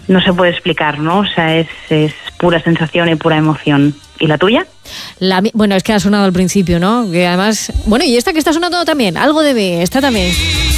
no se puede explicar, ¿no? O sea, es pura sensación y pura emoción. ¿Y la tuya? Bueno, es que ha sonado al principio, ¿no? Que además... Bueno, y esta que está sonando también, Algo de mí, esta también.